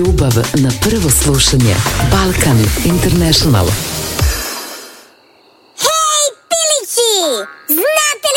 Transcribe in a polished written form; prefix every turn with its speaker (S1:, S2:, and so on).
S1: Ljubav na prvo slušanje. Balkan International.
S2: Hej, pilići! Znate